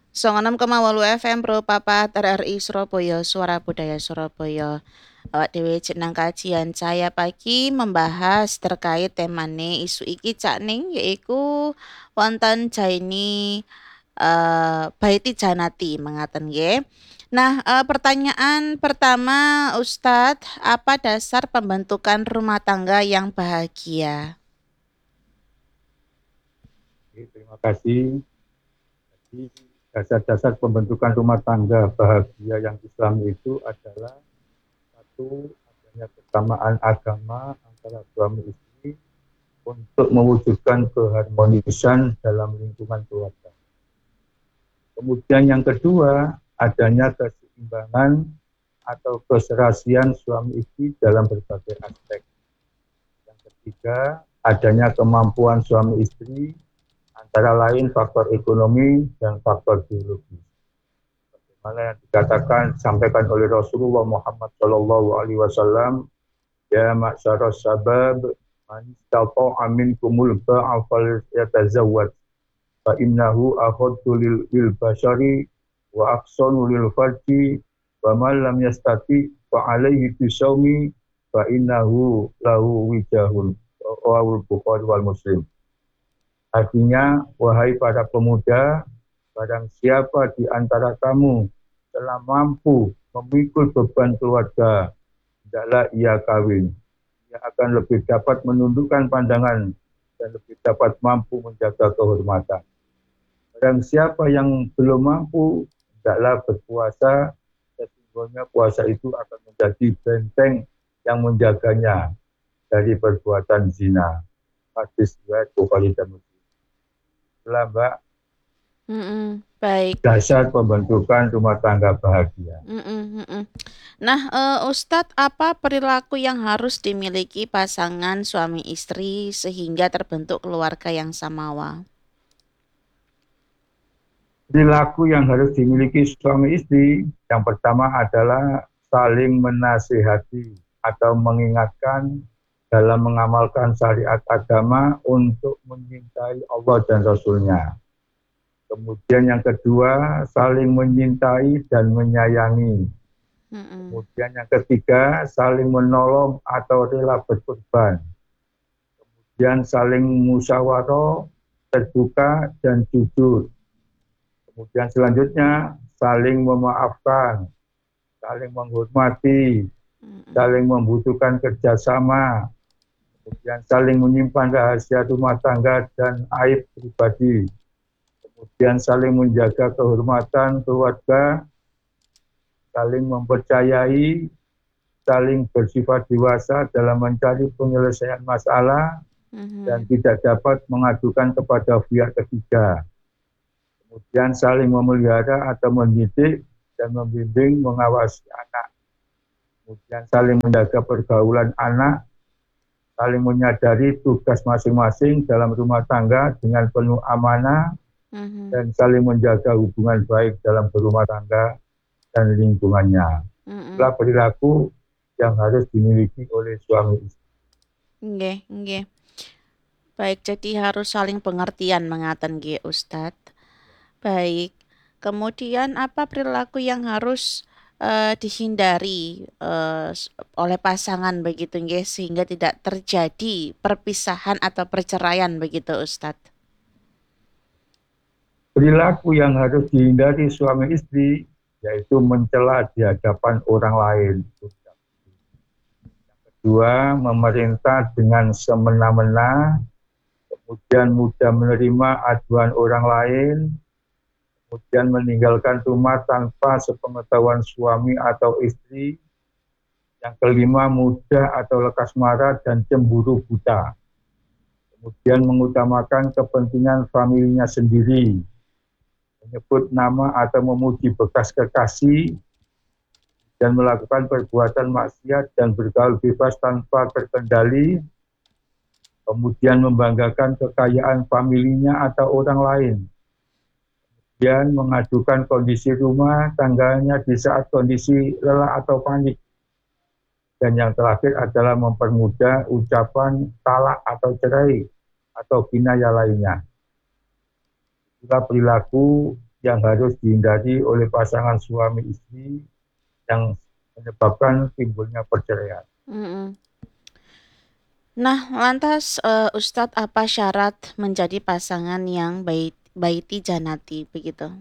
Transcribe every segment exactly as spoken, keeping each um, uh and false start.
songo enam koma wolu F M Pro Papat R R I Surabaya, Suara Budaya Surabaya. Awak dhewe jeneng kajian saya pagi membahas terkait temane isu iki cak ning yaiku wonten Jaini eh Baiti Janati mengaten nggih. Nah, eh, pertanyaan pertama Ustadz, apa dasar pembentukan rumah tangga yang bahagia? Oke, terima kasih. Jadi, dasar-dasar pembentukan rumah tangga bahagia yang Islami itu adalah satu, adanya kesamaan agama antara suami istri untuk mewujudkan keharmonisan dalam lingkungan keluarga. Kemudian yang kedua, adanya keseimbangan atau keserasian suami istri dalam berbagai aspek. Yang ketiga, adanya kemampuan suami istri antara lain faktor ekonomi dan faktor biologis. Bagaimana yang dikatakan sampaikan oleh Rasulullah Muhammad Shallallahu Alaihi Wasallam, ya masyarakat sabab, man istata'a minkumul ba'a falyatazawwaj, fa innahu akhadtu lil, lil bashari wa aqsanu lil farji, wa man lam yastati fa alaihi bisawmi, fa innahu lahu wijahun. Rawahul Bukhari wal Muslim. Artinya, wahai para pemuda, barang siapa di antara kamu telah mampu memikul beban keluarga, hendaklah ia kawin. Ia akan lebih dapat menundukkan pandangan dan lebih dapat mampu menjaga kehormatan. Barang siapa yang belum mampu, hendaklah berpuasa. Sesungguhnya puasa itu akan menjadi benteng yang menjaganya dari perbuatan zina. Hadis riwayat Bukhari dan Muslim. Itulah Mbak, Mm-mm, baik. dasar pembentukan rumah tangga bahagia. Mm-mm, mm-mm. Nah, eh, Ustadz, apa perilaku yang harus dimiliki pasangan suami istri sehingga terbentuk keluarga yang samawa? Perilaku yang harus dimiliki suami istri, yang pertama adalah saling menasihati atau mengingatkan dalam mengamalkan syariat agama untuk mencintai Allah dan Rasul-Nya. Kemudian yang kedua, saling menyintai dan menyayangi. Mm-mm, Kemudian yang ketiga, saling menolong atau rela berkorban. Kemudian saling musyawarah, terbuka dan jujur. Kemudian selanjutnya, saling memaafkan, saling menghormati, mm-mm, saling membutuhkan kerjasama, kemudian saling menyimpan rahasia rumah tangga dan aib pribadi, kemudian saling menjaga kehormatan keluarga, saling mempercayai, saling bersifat dewasa dalam mencari penyelesaian masalah, dan mhm, tidak dapat mengadukan kepada pihak ketiga. Kemudian saling memelihara atau mendidik dan membimbing mengawasi anak. Kemudian saling menjaga pergaulan anak, saling menyadari tugas masing-masing dalam rumah tangga dengan penuh amanah, mhm, dan saling menjaga hubungan baik dalam berumah tangga dan lingkungannya. mm-mm. Itulah perilaku yang harus dimiliki oleh suami istri. Nggih, nggih. Baik, jadi harus saling pengertian mengaten nggih, Ustadz. Baik. Kemudian apa perilaku yang harus eh, dihindari eh, s- oleh pasangan begitu nggih sehingga tidak terjadi perpisahan atau perceraian begitu Ustadz? Perilaku yang harus dihindari suami istri yaitu mencela di hadapan orang lain. Dua, memerintah dengan semena-mena, kemudian mudah menerima aduan orang lain, kemudian meninggalkan rumah tanpa sepengetahuan suami atau istri. Yang kelima, mudah atau lekas marah dan cemburu buta. Kemudian mengutamakan kepentingan familinya sendiri, menyebut nama atau memuji bekas kekasih, dan melakukan perbuatan maksiat dan bergaul bebas tanpa terkendali, kemudian membanggakan kekayaan familinya atau orang lain, kemudian mengadukan kondisi rumah tangganya di saat kondisi lelah atau panik, dan yang terakhir adalah mempermudah ucapan talak atau cerai atau kinayah lainnya. Itulah perilaku yang harus dihindari oleh pasangan suami istri yang menyebabkan timbulnya perceraian. Mm-mm. Nah, lantas eh, Ustadz, apa syarat menjadi pasangan yang bait, baiti janati begitu?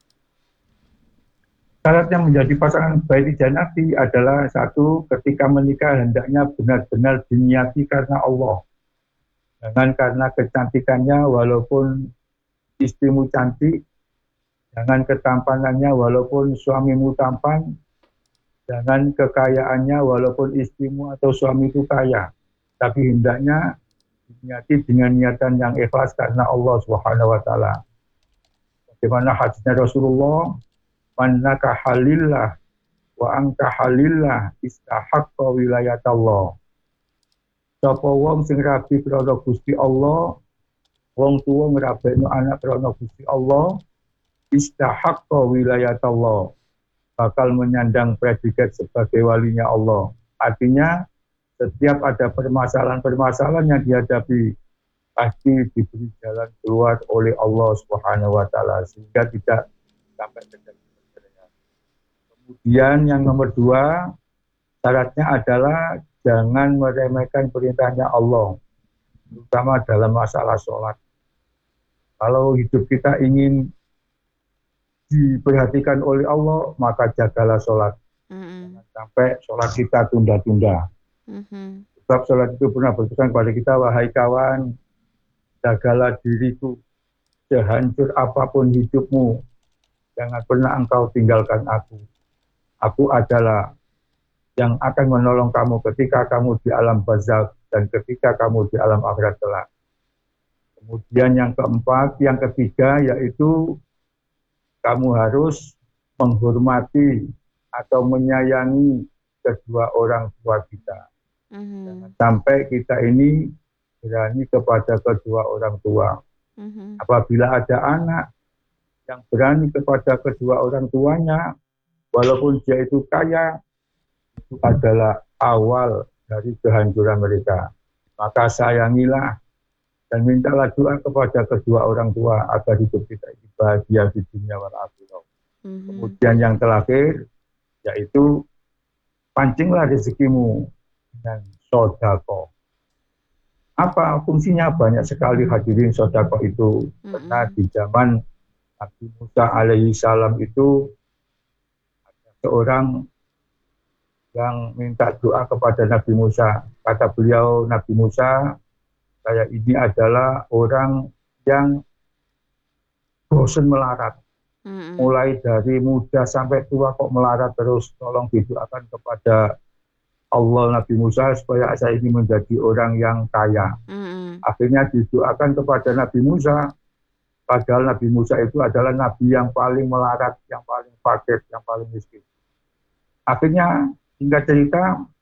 Syaratnya menjadi pasangan baiti janati adalah satu, ketika menikah hendaknya benar-benar diniati karena Allah. Jangan karena kecantikannya walaupun istrimu cantik, jangan ketampanannya walaupun suamimu tampan, jangan kekayaannya walaupun istrimu atau suami itu kaya. Tapi hendaknya diniati dengan niatan yang ikhlas karena Allah Subhanahu wa taala. Bagaimana hadisnya Rasulullah, "Man nakaha lillah wa ankaha lillah istahaqqa wilayatallah." Sapa wong sing rabi krana Gusti Allah, wong tuwa ngrabekno anak krana Gusti Allah, istahaqqa wilayatallah, bakal menyandang predikat sebagai walinya Allah. Artinya setiap ada permasalahan-permasalahan yang dihadapi pasti diberi jalan keluar oleh Allah Subhanahu wa taala sehingga tidak sampai terjadi perceraian. Kemudian yang nomor dua, syaratnya adalah jangan meremehkan perintahnya Allah, terutama dalam masalah sholat. Kalau hidup kita ingin diperhatikan oleh Allah, maka jagalah sholat. Mm-mm. Jangan sampai sholat kita tunda-tunda. Mhm. Sebab sholat itu pernah berpesan kepada kita, wahai kawan, jagalah diriku, sehancur apapun hidupmu, jangan pernah engkau tinggalkan aku. Aku adalah yang akan menolong kamu ketika kamu di alam barzakh dan ketika kamu di alam akhirat kelak. Kemudian yang keempat, yang ketiga yaitu kamu harus menghormati atau menyayangi kedua orang tua kita. Mhm. Jangan sampai kita ini berani kepada kedua orang tua. Mhm. Apabila ada anak yang berani kepada kedua orang tuanya, walaupun dia itu kaya, itu adalah awal dari kehancuran mereka. Maka sayangilah dan mintalah doa kepada kedua orang tua agar hidup kita ini bahagia di dunia wal akhirah. Mhm. Kemudian yang terakhir yaitu pancinglah rezekimu dengan sodako. Apa fungsinya? Banyak sekali hadirin sodako itu. Karena Mm-mm. di zaman Nabi Musa alaihi salam itu ada seorang yang minta doa kepada Nabi Musa. Kata beliau, Nabi Musa, saya ini adalah orang yang bosan melarat. Mm-mm. Mulai dari muda sampai tua kok melarat terus. Tolong didoakan kepada Allah Nabi Musa supaya saya ini menjadi orang yang kaya. Mm-mm. Akhirnya didoakan kepada Nabi Musa. Padahal Nabi Musa itu adalah Nabi yang paling melarat, yang paling fakir, yang paling miskin. Akhirnya hingga cerita